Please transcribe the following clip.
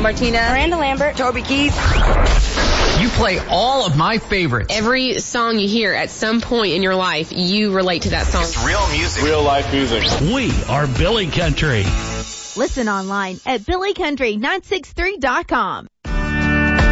Martina. Miranda Lambert. Toby Keith. You play all of my favorites. Every song you hear at some point in your life, you relate to that song. It's real music. Real life music. We are Billy Country. Listen online at billycountry963.com.